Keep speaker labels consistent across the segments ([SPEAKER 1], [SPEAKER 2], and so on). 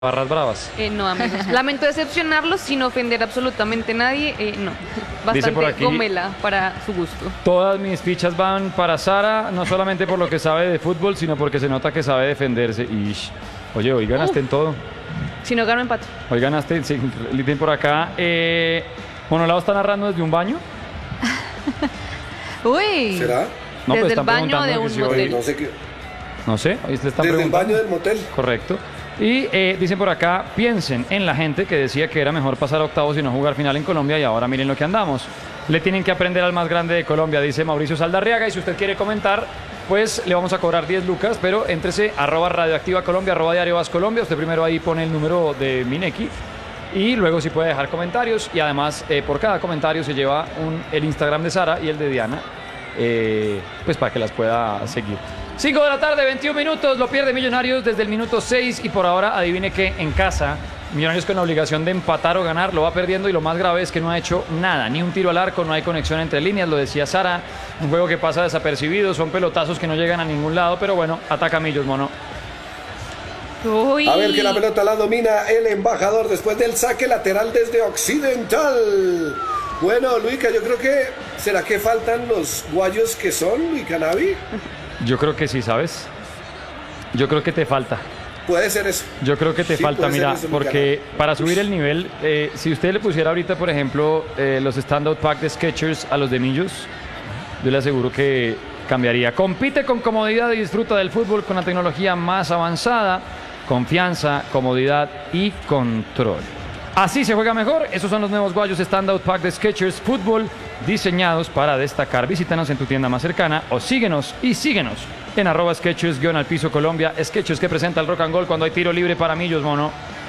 [SPEAKER 1] Barras bravas.
[SPEAKER 2] No, amigos. Lamento decepcionarlos sin ofender absolutamente a nadie. No.
[SPEAKER 1] Dice por
[SPEAKER 2] Bastante
[SPEAKER 1] aquí,
[SPEAKER 2] gomela para su gusto.
[SPEAKER 1] todas mis fichas van para Sara, no solamente por lo que sabe de fútbol, sino porque se nota que sabe defenderse. Oye, hoy ganaste en todo.
[SPEAKER 2] Si no gano, empato.
[SPEAKER 1] Hoy ganaste, sí, dicen por acá. Monolao está narrando desde un baño.
[SPEAKER 2] Uy.
[SPEAKER 3] ¿Será?
[SPEAKER 1] No,
[SPEAKER 2] Desde
[SPEAKER 1] pues
[SPEAKER 2] el
[SPEAKER 1] están
[SPEAKER 2] baño
[SPEAKER 1] preguntando
[SPEAKER 2] de
[SPEAKER 1] que
[SPEAKER 2] un
[SPEAKER 1] si hoy-
[SPEAKER 2] motel.
[SPEAKER 3] No sé qué.
[SPEAKER 1] No sé, hoy se le están
[SPEAKER 3] Desde el
[SPEAKER 1] preguntando.
[SPEAKER 3] baño del motel.
[SPEAKER 1] Correcto. Y dicen por acá, piensen en la gente que decía que era mejor pasar a octavos y no jugar final en Colombia y ahora miren lo que andamos. Le tienen que aprender al más grande de Colombia, dice Mauricio Saldarriaga, y si usted quiere comentar, pues le vamos a cobrar 10 lucas, pero éntrese @radioactiva Colombia, @diario Vas Colombia, usted primero ahí pone el número de Mineki y luego sí puede dejar comentarios y además por cada comentario se lleva el Instagram de Sara y el de Diana, pues para que las pueda seguir. 5 de la tarde, 21 minutos, lo pierde Millonarios desde el minuto 6 y por ahora adivine que en casa Millonarios con la obligación de empatar o ganar lo va perdiendo y lo más grave es que no ha hecho nada, ni un tiro al arco, no hay conexión entre líneas, lo decía Sara, un juego que pasa desapercibido, son pelotazos que no llegan a ningún lado, pero bueno, ataca Millos, mono.
[SPEAKER 2] Uy.
[SPEAKER 3] A ver que la pelota la domina el embajador después del saque lateral desde Occidental. Bueno, Luica, yo creo que... ¿Será que faltan los guayos que son, Luica Navi?
[SPEAKER 1] Yo creo que sí, ¿sabes? Yo creo que te falta.
[SPEAKER 3] Puede ser eso.
[SPEAKER 1] Yo creo que te
[SPEAKER 3] Sí,
[SPEAKER 1] falta,
[SPEAKER 3] puede ser
[SPEAKER 1] mira,
[SPEAKER 3] eso,
[SPEAKER 1] porque
[SPEAKER 3] Luciano.
[SPEAKER 1] para subir el nivel, si usted le pusiera ahorita, por ejemplo, los stand-out pack de Skechers a los de Millos, yo le aseguro que cambiaría. Compite con comodidad y disfruta del fútbol con la tecnología más avanzada, confianza, comodidad y control. Así se juega mejor. Esos son los nuevos guayos Standout Pack de Skechers Fútbol, diseñados para destacar. Visítanos en tu tienda más cercana o síguenos en @Skechers_al-piso Colombia. Skechers que presenta el rock and roll cuando hay tiro libre para Millos, mono.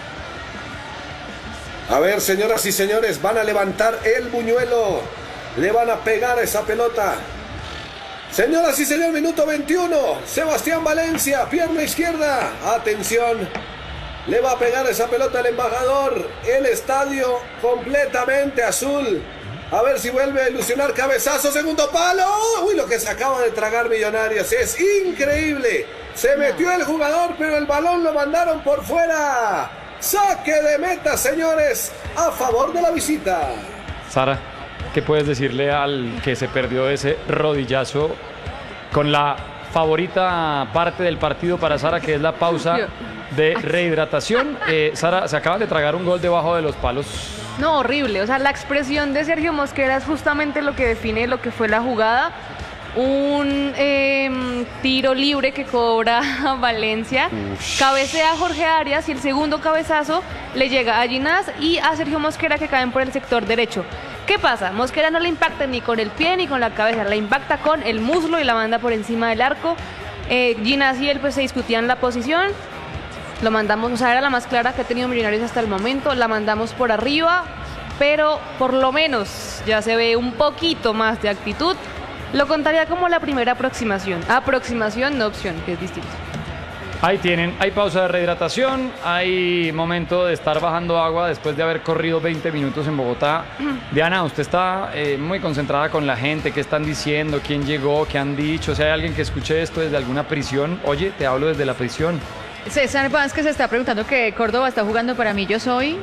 [SPEAKER 3] A ver, señoras y señores, van a levantar el buñuelo. Le van a pegar a esa pelota. Señoras y señores, minuto 21. Sebastián Valencia, pierna izquierda. Atención. Le va a pegar esa pelota al embajador. El estadio completamente azul. A ver si vuelve a ilusionar. Cabezazo, segundo palo. Uy, lo que se acaba de tragar Millonarios. Es increíble. Se metió el jugador, pero el balón lo mandaron por fuera. Saque de meta, señores, a favor de la visita.
[SPEAKER 1] Sara, ¿qué puedes decirle al que se perdió ese rodillazo con la favorita parte del partido para Sara, que es la pausa de rehidratación? Sara, se acaba de tragar un gol debajo de los palos.
[SPEAKER 2] No, horrible. O sea, la expresión de Sergio Mosquera es justamente lo que define lo que fue la jugada. Un tiro libre que cobra Valencia. Cabecea a Jorge Arias y el segundo cabezazo le llega a Ginás y a Sergio Mosquera, que caen por el sector derecho. ¿Qué pasa? Mosquera no le impacta ni con el pie ni con la cabeza, la impacta con el muslo y la manda por encima del arco. Ginás y él pues se discutían la posición. Lo mandamos, o sea, era la más clara que ha tenido Millonarios hasta el momento. La mandamos por arriba, pero por lo menos ya se ve un poquito más de actitud. Lo contaría como la primera aproximación. Aproximación, no opción, que es distinto.
[SPEAKER 1] Ahí tienen, hay pausa de rehidratación, hay momento de estar bajando agua después de haber corrido 20 minutos en Bogotá. Diana, usted está muy concentrada con la gente, qué están diciendo, quién llegó, qué han dicho. Si hay alguien que escuche esto desde alguna prisión, oye, te hablo desde la prisión.
[SPEAKER 4] César Vázquez está preguntando que Córdoba está jugando para mí, yo soy.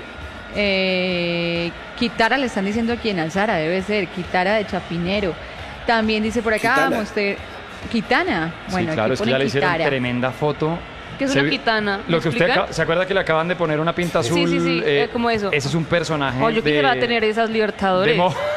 [SPEAKER 4] Quitara le están diciendo aquí en Alzara, debe ser, Quitara de Chapinero. También dice por acá,
[SPEAKER 3] Quitana.
[SPEAKER 4] Quitana. Bueno,
[SPEAKER 1] Sí, claro,
[SPEAKER 4] aquí
[SPEAKER 1] es que
[SPEAKER 4] pone
[SPEAKER 1] ya le hicieron
[SPEAKER 4] Quitara.
[SPEAKER 1] tremenda foto.
[SPEAKER 2] ¿Qué es
[SPEAKER 1] Se
[SPEAKER 2] una
[SPEAKER 1] ve-
[SPEAKER 2] quitana? ¿Me
[SPEAKER 1] Lo que usted
[SPEAKER 2] explican?
[SPEAKER 1] ¿se acuerda que le acaban de poner una pinta azul?
[SPEAKER 2] Sí, sí, sí, como eso.
[SPEAKER 1] Ese es un personaje
[SPEAKER 2] Oh, yo quisiera tener esas
[SPEAKER 1] de
[SPEAKER 2] Libertadores.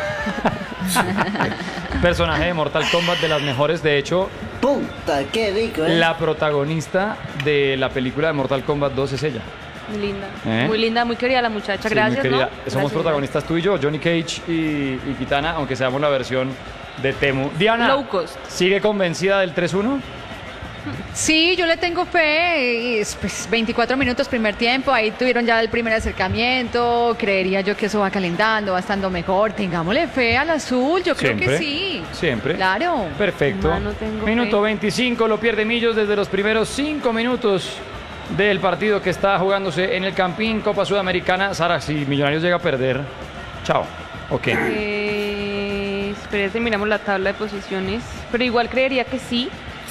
[SPEAKER 1] personaje de Mortal Kombat de las mejores. De hecho,
[SPEAKER 5] Puta, qué rico,
[SPEAKER 1] la protagonista de la película de Mortal Kombat 2 es ella.
[SPEAKER 2] Muy linda.
[SPEAKER 1] ¿Eh?
[SPEAKER 2] Muy linda, muy querida la muchacha.
[SPEAKER 1] Sí,
[SPEAKER 2] Gracias,
[SPEAKER 1] muy querida.
[SPEAKER 2] ¿no?
[SPEAKER 1] Somos
[SPEAKER 2] Gracias.
[SPEAKER 1] protagonistas tú y yo, Johnny Cage y Kitana, aunque seamos la versión de Temu. Diana,
[SPEAKER 2] Low cost.
[SPEAKER 1] ¿sigue convencida del 3-1?
[SPEAKER 4] Sí, yo le tengo fe. Pues 24 minutos primer tiempo, ahí tuvieron ya el primer acercamiento. Creería yo que eso va calentando, va estando mejor. Tengámosle fe al azul, yo creo que sí.
[SPEAKER 1] Siempre.
[SPEAKER 4] Claro.
[SPEAKER 1] Perfecto.
[SPEAKER 2] Mano, tengo
[SPEAKER 1] Minuto
[SPEAKER 2] fe.
[SPEAKER 1] 25, lo pierde Millos desde los primeros 5 minutos del partido que está jugándose en el Campín Copa Sudamericana. Sara, si Millonarios llega a perder, chao. Ok.
[SPEAKER 2] Espérate, miramos la tabla de posiciones. Pero igual creería que sí.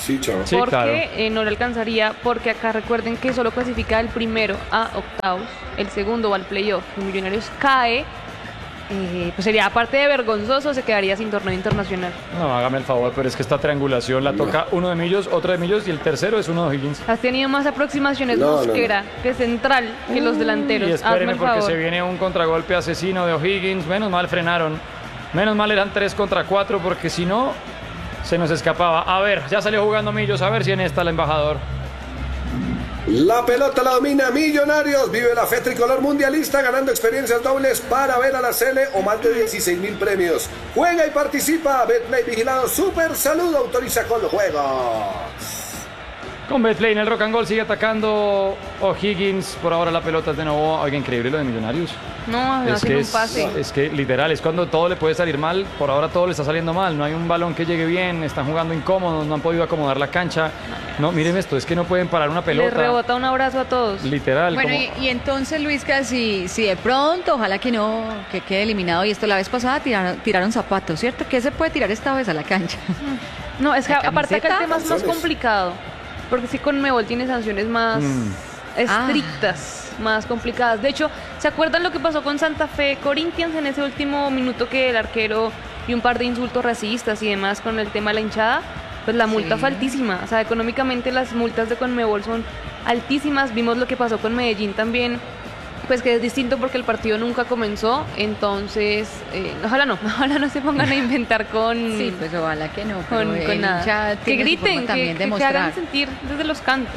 [SPEAKER 3] Sí, chao.
[SPEAKER 1] Sí,
[SPEAKER 2] porque
[SPEAKER 1] claro.
[SPEAKER 2] no le alcanzaría, porque acá recuerden que solo clasifica el primero a octavos, el segundo va al playoff. Si Millonarios cae, pues sería, aparte de vergonzoso, se quedaría sin torneo internacional.
[SPEAKER 1] No, hágame el favor, pero es que esta triangulación la toca uno de Millos, otro de Millos y el tercero es uno de O'Higgins.
[SPEAKER 2] Has tenido más aproximaciones
[SPEAKER 3] No,
[SPEAKER 2] Mosquera que central que los delanteros.
[SPEAKER 1] Y
[SPEAKER 2] Hazme
[SPEAKER 1] espéreme
[SPEAKER 2] el
[SPEAKER 1] porque
[SPEAKER 2] favor.
[SPEAKER 1] se viene un contragolpe asesino de O'Higgins. Menos mal frenaron. Menos mal eran 3 contra 4 porque si no, se nos escapaba. A ver, ya salió jugando Millos. A ver si en esta el embajador.
[SPEAKER 3] La pelota la domina Millonarios. Vive la fe tricolor mundialista ganando experiencias dobles para ver a la Sele o más de 16.000 premios. Juega y participa. Betplay vigilado. Super Salud autoriza con los juegos.
[SPEAKER 1] Con Betplay en el Rock and Gold sigue atacando O'Higgins. Por ahora la pelota es de nuevo. Oiga, increíble lo de Millonarios.
[SPEAKER 2] No, no hacen un pase.
[SPEAKER 1] Es que literal, es cuando todo le puede salir mal. Por ahora todo le está saliendo mal. No hay un balón que llegue bien. Están jugando incómodos. No han podido acomodar la cancha. No, miren esto. Es que no pueden parar una
[SPEAKER 2] Les
[SPEAKER 1] pelota.
[SPEAKER 2] rebota un abrazo a todos.
[SPEAKER 1] Literal.
[SPEAKER 4] Bueno,
[SPEAKER 1] como-
[SPEAKER 4] y entonces, Luisca, si de pronto, ojalá que no, que quede eliminado, y esto la vez pasada tiraron zapatos, ¿cierto? ¿Qué se puede tirar esta vez a la cancha?
[SPEAKER 2] No, es que
[SPEAKER 4] ¿La
[SPEAKER 2] aparte acá el
[SPEAKER 4] camiseta?
[SPEAKER 2] tema es más
[SPEAKER 3] Sanciones.
[SPEAKER 2] complicado. Porque sí, Conmebol tiene sanciones más estrictas, más complicadas. De hecho, ¿se acuerdan lo que pasó con Santa Fe Corinthians en ese último minuto que el arquero dio un par de insultos racistas y demás con el tema de la hinchada? Pues la multa
[SPEAKER 4] Sí.
[SPEAKER 2] fue altísima. O sea, económicamente las multas de Conmebol son altísimas. Vimos lo que pasó con Medellín también. Pues que es distinto porque el partido nunca comenzó, entonces ojalá no se pongan a inventar con
[SPEAKER 4] Sí, pues ojalá que no, pero
[SPEAKER 2] con
[SPEAKER 4] el
[SPEAKER 2] nada.
[SPEAKER 4] hincha
[SPEAKER 2] Que
[SPEAKER 4] tiene su
[SPEAKER 2] griten,
[SPEAKER 4] forma también de
[SPEAKER 2] que hagan
[SPEAKER 4] mostrar.
[SPEAKER 2] sentir desde los cantos.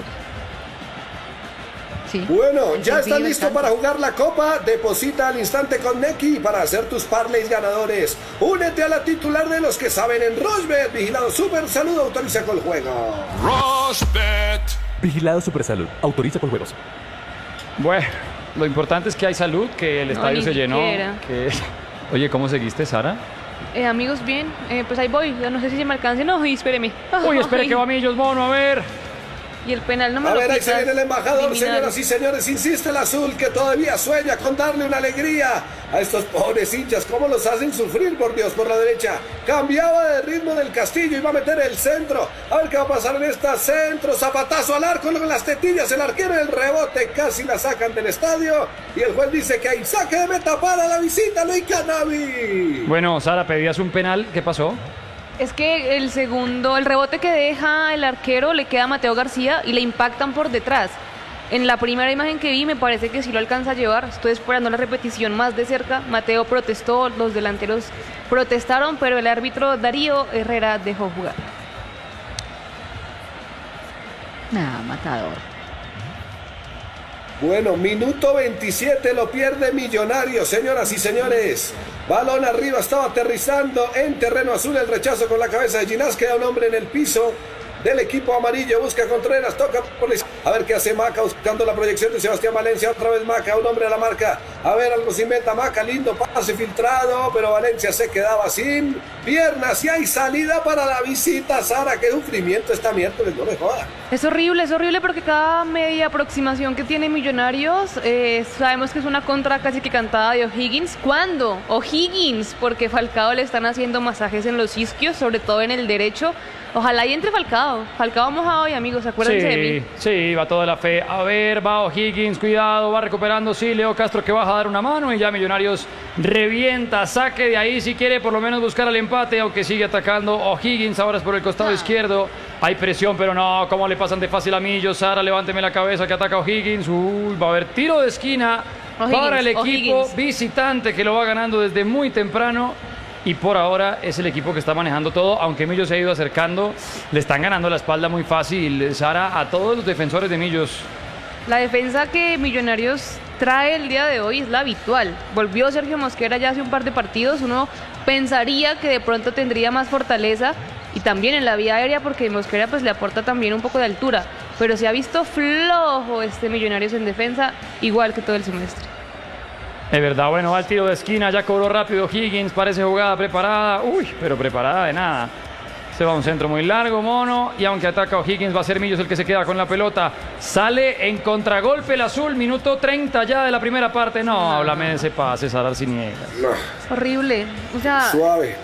[SPEAKER 4] Sí.
[SPEAKER 3] Bueno,
[SPEAKER 4] El
[SPEAKER 3] ya
[SPEAKER 4] sentido
[SPEAKER 3] estás listo
[SPEAKER 4] está.
[SPEAKER 3] para jugar la copa. Deposita al instante con Neki para hacer tus parlays ganadores. Únete a la titular de los que saben en Rochbet. Vigilado Super Salud autoriza con el juego.
[SPEAKER 6] Rosbet.
[SPEAKER 7] Vigilado Supersalud. Autoriza con juegos.
[SPEAKER 1] Bueno, lo importante es que hay salud, que el
[SPEAKER 2] No,
[SPEAKER 1] estadio
[SPEAKER 2] ni
[SPEAKER 1] se llenó.
[SPEAKER 2] siquiera.
[SPEAKER 1] Oye, ¿cómo seguiste, Sara?
[SPEAKER 2] Amigos, bien, pues ahí voy. Ya no sé si se me alcance. No, y espéreme.
[SPEAKER 1] Uy, espere
[SPEAKER 2] Ay,
[SPEAKER 1] que va Millos, mono, a ver.
[SPEAKER 2] Y el penal no me
[SPEAKER 3] A
[SPEAKER 2] lo
[SPEAKER 3] ver, ahí se
[SPEAKER 2] quitas,
[SPEAKER 3] viene el embajador,
[SPEAKER 2] criminal.
[SPEAKER 3] señoras y señores. Insiste el azul que todavía sueña con darle una alegría a estos pobres hinchas. ¿Cómo los hacen sufrir, por Dios, por la derecha? Cambiaba de ritmo del Castillo y va a meter el centro. A ver qué va a pasar en esta centro. Zapatazo al arco con las tetillas. El arquero, el rebote, casi la sacan del estadio. Y el juez dice que hay saque de meta para la visita, Luis Canavi.
[SPEAKER 1] Bueno, Sara, pedías un penal. ¿Qué pasó?
[SPEAKER 2] Es que el rebote que deja el arquero le queda a Mateo García y le impactan por detrás. En la primera imagen que vi me parece que sí lo alcanza a llevar. Estoy esperando la repetición más de cerca. Mateo protestó, los delanteros protestaron, pero el árbitro Darío Herrera dejó jugar.
[SPEAKER 4] Nada, matador.
[SPEAKER 3] Bueno, minuto 27 lo pierde Millonarios, señoras y señores. Balón arriba, estaba aterrizando en terreno azul. El rechazo con la cabeza de Ginás. Queda un hombre en el piso del equipo amarillo. Busca Contreras, toca por la izquierda. A ver qué hace Maca, buscando la proyección de Sebastián Valencia. Otra vez Maca, un hombre a la marca. A ver, algo se inventa Maca. Lindo pase filtrado, pero Valencia se quedaba sin piernas. Y hay salida para la visita. Sara, qué sufrimiento esta miércoles, no me joda.
[SPEAKER 2] Es horrible porque cada media aproximación que tiene Millonarios, sabemos que es una contra casi que cantada de O'Higgins. ¿Cuándo? O'Higgins, porque Falcao le están haciendo masajes en los isquios, sobre todo en el derecho. Ojalá y entre Falcao. Falcao mojado hoy, amigos, acuérdense de mí.
[SPEAKER 1] Sí, va toda la fe. A ver, va O'Higgins, cuidado, va recuperando. Sí, Leo Castro que baja a dar una mano y ya Millonarios revienta. Saque de ahí si quiere por lo menos buscar el empate, aunque sigue atacando O'Higgins. Ahora es por el costado izquierdo. Hay presión, pero no, ¿cómo le pasan de fácil a Millos? Sara, levánteme la cabeza que ataca O'Higgins. Uy, va a haber tiro de esquina para el equipo
[SPEAKER 2] O'Higgins.
[SPEAKER 1] visitante que lo va ganando desde muy temprano. Y por ahora es el equipo que está manejando todo, aunque Millos se ha ido acercando, le están ganando la espalda muy fácil, Sara, a todos los defensores de Millos.
[SPEAKER 2] La defensa que Millonarios trae el día de hoy es la habitual. Volvió Sergio Mosquera ya hace un par de partidos. Uno pensaría que de pronto tendría más fortaleza y también en la vía aérea porque Mosquera pues le aporta también un poco de altura. Pero se ha visto flojo este Millonarios en defensa, igual que todo el semestre.
[SPEAKER 1] Es verdad, bueno, va el tiro de esquina, ya cobró rápido Higgins, parece jugada preparada. Uy, pero preparada de nada. Se va a un centro muy largo, mono. Y aunque ataca O'Higgins, va a ser Millos el que se queda con la pelota. Sale en contragolpe el azul, minuto 30 ya de la primera parte. No, háblame de ese pase, Sara Arciniega.
[SPEAKER 3] No,
[SPEAKER 2] Horrible. O sea,
[SPEAKER 3] suave.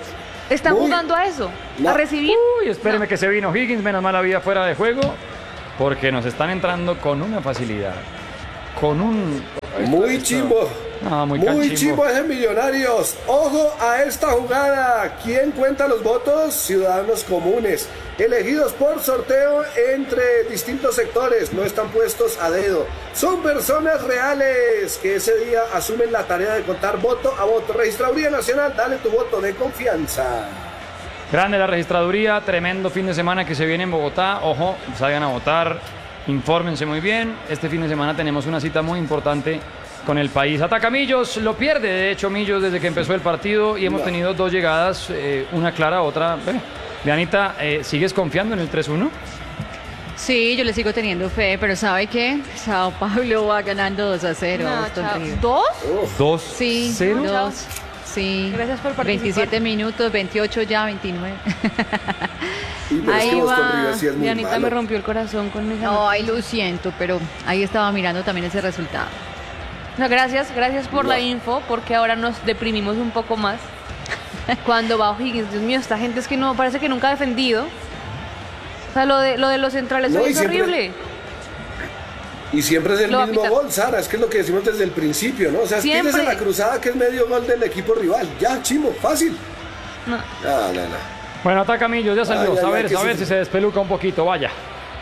[SPEAKER 2] Están
[SPEAKER 3] Muy-
[SPEAKER 2] jugando a eso,
[SPEAKER 3] No.
[SPEAKER 2] a recibir.
[SPEAKER 1] Uy, espéreme que se vino Higgins, menos mal había fuera de juego, porque nos están entrando con una facilidad. Con un...
[SPEAKER 3] Muy chimbo.
[SPEAKER 1] No, muy
[SPEAKER 3] Muy
[SPEAKER 1] canchimbo.
[SPEAKER 3] chimbo ese Millonarios. Ojo a esta jugada. ¿Quién cuenta los votos? Ciudadanos comunes, elegidos por sorteo entre distintos sectores. No están puestos a dedo. Son personas reales que ese día asumen la tarea de contar voto a voto. Registraduría Nacional, dale tu voto de confianza.
[SPEAKER 1] Grande la registraduría, tremendo fin de semana que se viene en Bogotá. Ojo, salgan a votar, infórmense muy bien. Este fin de semana tenemos una cita muy importante con el país. Ataca Millos, lo pierde de hecho Millos desde que empezó el partido y hemos tenido dos llegadas, una clara, otra... Dianita, ¿sigues confiando en el 3-1?
[SPEAKER 4] Sí, yo le sigo teniendo fe, pero ¿sabe qué? Sao Paulo va ganando 2-0.
[SPEAKER 2] No,
[SPEAKER 4] Boston
[SPEAKER 2] chao.
[SPEAKER 4] River.
[SPEAKER 2] ¿Dos?
[SPEAKER 1] 2
[SPEAKER 4] Sí,
[SPEAKER 1] 0.
[SPEAKER 4] 2. Sí.
[SPEAKER 2] Gracias por participar.
[SPEAKER 4] 27 minutos, 28 ya, 29.
[SPEAKER 3] Y pero es que
[SPEAKER 2] Ahí
[SPEAKER 3] Boston
[SPEAKER 2] va.
[SPEAKER 3] River sí es muy
[SPEAKER 2] Dianita
[SPEAKER 3] malo.
[SPEAKER 2] me rompió el corazón con esa
[SPEAKER 4] No, ahí lo siento, pero ahí estaba mirando también ese resultado.
[SPEAKER 2] No, gracias por
[SPEAKER 3] No.
[SPEAKER 2] la info, porque ahora nos deprimimos un poco más. Cuando va O'Higgins, Dios mío, esta gente es que no, parece que nunca ha defendido. O sea, lo de los centrales
[SPEAKER 3] No,
[SPEAKER 2] hoy
[SPEAKER 3] y
[SPEAKER 2] es
[SPEAKER 3] siempre-
[SPEAKER 2] horrible.
[SPEAKER 3] Y siempre es el
[SPEAKER 2] Lo va a
[SPEAKER 3] mismo
[SPEAKER 2] pitar.
[SPEAKER 3] gol, Sara, es que es lo que decimos desde el principio, ¿no? O sea,
[SPEAKER 2] Siempre.
[SPEAKER 3] tienes en la cruzada que es medio gol del equipo rival. Ya, chimo, fácil.
[SPEAKER 2] No.
[SPEAKER 3] No.
[SPEAKER 1] Bueno, ataca Millos, ya salió.
[SPEAKER 3] Ay, ay,
[SPEAKER 1] a
[SPEAKER 3] ay,
[SPEAKER 1] ver,
[SPEAKER 3] ¿qué
[SPEAKER 1] a ver
[SPEAKER 3] es
[SPEAKER 1] si
[SPEAKER 3] eso?
[SPEAKER 1] se despeluca un poquito, vaya.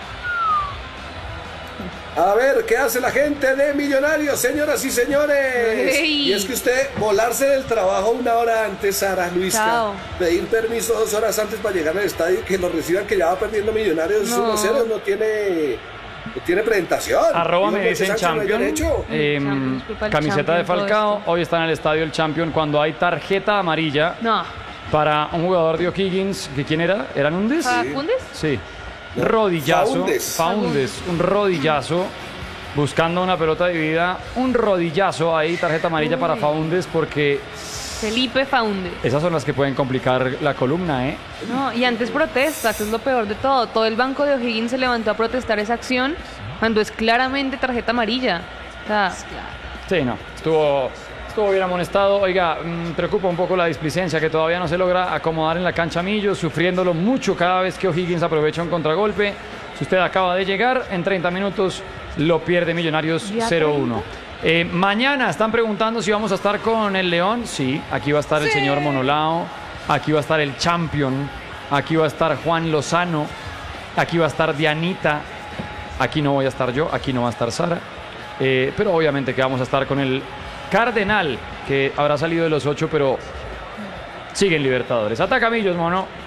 [SPEAKER 3] A ver, ¿qué hace la gente de Millonarios, señoras y señores?
[SPEAKER 2] Ey.
[SPEAKER 3] Y es que usted volarse del trabajo una hora antes, Sara Luisca,
[SPEAKER 2] Chao.
[SPEAKER 3] pedir permiso 2 horas antes para llegar al estadio y que lo reciban, que ya va perdiendo Millonarios
[SPEAKER 2] No.
[SPEAKER 3] 1-0, no tiene presentación.
[SPEAKER 1] Arroba
[SPEAKER 3] Digo,
[SPEAKER 1] me dicen
[SPEAKER 3] Sánchez no hay
[SPEAKER 1] Champion.
[SPEAKER 3] derecho.
[SPEAKER 2] Champion, disculpa el
[SPEAKER 1] Camiseta de
[SPEAKER 2] Champion, todo
[SPEAKER 1] Falcao.
[SPEAKER 2] esto.
[SPEAKER 1] Hoy está en el estadio el Champion cuando hay tarjeta amarilla
[SPEAKER 2] No.
[SPEAKER 1] para un jugador de O'Higgins. ¿Que quién era? ¿Era Núñez?
[SPEAKER 2] ¿Facundes?
[SPEAKER 1] Sí. Rodillazo.
[SPEAKER 3] Faúndez.
[SPEAKER 1] Un rodillazo. Buscando una pelota dividida. Un rodillazo ahí, tarjeta amarilla para Faúndez porque
[SPEAKER 2] Felipe Faunde.
[SPEAKER 1] esas son las que pueden complicar la columna, ¿eh?
[SPEAKER 2] No, y antes protesta, que es lo peor de todo. Todo el banco de O'Higgins se levantó a protestar esa acción cuando es claramente tarjeta amarilla. O sea,
[SPEAKER 1] Sí, no. Estuvo bien amonestado. Oiga, preocupa un poco la displicencia que todavía no se logra acomodar en la cancha Millos, sufriéndolo mucho cada vez que O'Higgins aprovecha un contragolpe. Si usted acaba de llegar, en 30 minutos lo pierde Millonarios
[SPEAKER 2] ¿Ya
[SPEAKER 1] 0-1. Mañana están preguntando si vamos a estar con el León. Sí, aquí va a estar el señor Monolao, aquí va a estar el Champion, aquí va a estar Juan Lozano, aquí va a estar Dianita, aquí no voy a estar yo, aquí no va a estar Sara. Pero obviamente que vamos a estar con el Cardenal, que habrá salido de los 8, pero sigue en Libertadores. Ataca Millos, mono.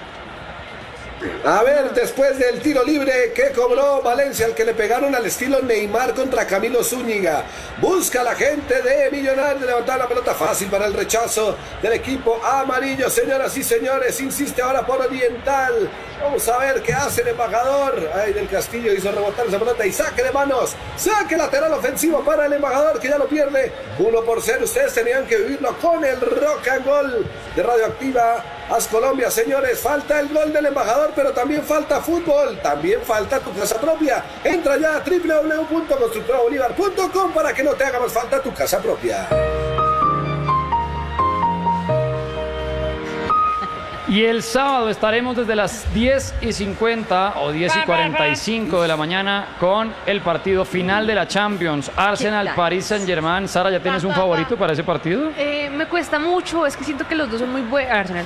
[SPEAKER 3] A ver, después del tiro libre que cobró Valencia, al que le pegaron al estilo Neymar contra Camilo Zúñiga. Busca la gente de Millonarios de levantar la pelota fácil para el rechazo del equipo amarillo. Señoras y señores, insiste ahora por Oriental. Vamos a ver qué hace el embajador. Ay, del Castillo hizo rebotar esa pelota y saque de manos. Saque lateral ofensivo para el embajador que ya lo pierde. 1-0. Ustedes tenían que vivirlo con el Rock and Roll de Radioactiva. Haz Colombia, señores. Falta el gol del embajador, pero también falta fútbol. También falta tu casa propia. Entra ya a www.constructorabolivar.com para que no te haga más falta tu casa propia.
[SPEAKER 1] Y el sábado estaremos desde las 10:50 o 10:45 de la mañana con el partido final de la Champions. Arsenal,
[SPEAKER 4] tal?
[SPEAKER 1] Paris Saint-Germain. Sara, ¿ya tienes un favorito para ese partido?
[SPEAKER 2] me cuesta mucho, es que siento que los dos son muy buenos. Arsenal.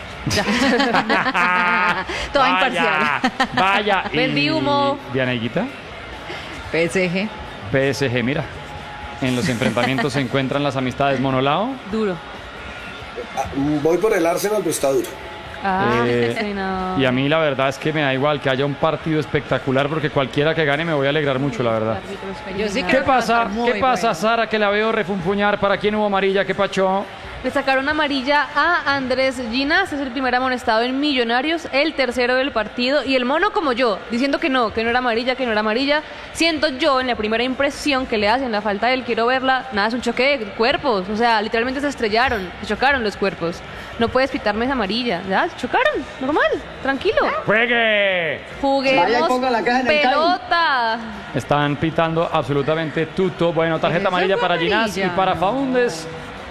[SPEAKER 4] Toda
[SPEAKER 1] Vaya,
[SPEAKER 4] imparcial.
[SPEAKER 1] Vaya.
[SPEAKER 2] Vendí humo.
[SPEAKER 1] Dianeguita,
[SPEAKER 4] PSG.
[SPEAKER 1] PSG, mira. En los enfrentamientos se encuentran las amistades Monolao.
[SPEAKER 2] Duro.
[SPEAKER 3] Voy por el Arsenal, pero está duro.
[SPEAKER 2] Sí, no.
[SPEAKER 1] Y a mí la verdad es que me da igual que haya un partido espectacular porque cualquiera que gane me voy a alegrar mucho, la verdad.
[SPEAKER 4] Yo sí
[SPEAKER 1] ¿Qué
[SPEAKER 4] creo que va a
[SPEAKER 1] pasa?
[SPEAKER 4] estar muy
[SPEAKER 1] ¿Qué pasa,
[SPEAKER 4] bueno.
[SPEAKER 1] Sara, que la veo refunfuñar? ¿Para quién hubo amarilla? ¿Qué pacho?
[SPEAKER 2] Le sacaron amarilla a Andrés Ginás, es el primer amonestado en Millonarios, el tercero del partido, y el mono como yo, diciendo que no era amarilla, que no era amarilla. Siento yo en la primera impresión que le hacen la falta del quiero verla, nada, es un choque de cuerpos, o sea, literalmente se estrellaron, se chocaron los cuerpos. No puedes pitarme esa amarilla, ya, se chocaron, normal, tranquilo.
[SPEAKER 1] ¡Juegue!
[SPEAKER 5] Vaya y
[SPEAKER 2] Juguemos
[SPEAKER 5] ponga la caja en el
[SPEAKER 2] pelota.
[SPEAKER 1] Están pitando absolutamente tuto. Bueno, tarjeta
[SPEAKER 4] Eso
[SPEAKER 1] amarilla
[SPEAKER 4] fue
[SPEAKER 1] para Ginás y
[SPEAKER 4] amarilla.
[SPEAKER 1] para Faúndez.